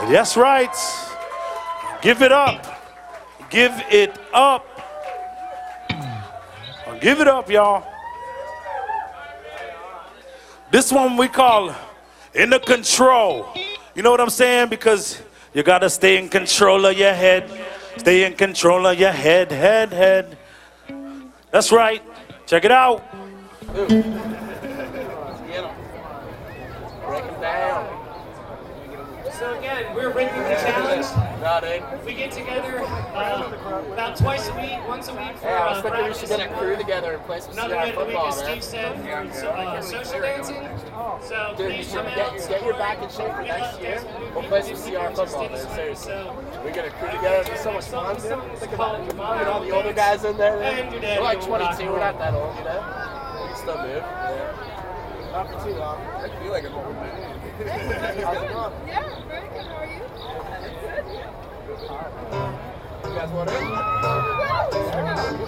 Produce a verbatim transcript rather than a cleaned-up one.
That's right. Give it up. Give it up. Give it up, y'all. This one we call In the Control. You know what I'm saying? Because you got to stay in control of your head. Stay in control of your head, head, head. That's right. Check it out. Break it down. So again, we're Ranking the Challenge. Got it. We get together uh, about twice a week, once a week for Yeah, I was uh, thinking we practice. should get a crew together and play some Another C R night of the week, football, as man. Steve said, for so, uh, social dancing. So Dude, you please should come get, out. your, get your back in shape for next year. We'll play some C R football, man. Seriously. We get a crew together. It's so much fun, dude. Think about it. Your mom and all the older guys in there. Man. We're like twenty-two. We're not that old, you know? We can still move. Yeah. Not for too long. I feel like an old man. How's it going? Yeah, very good. How are you? You guys want in? Yeah, let's go.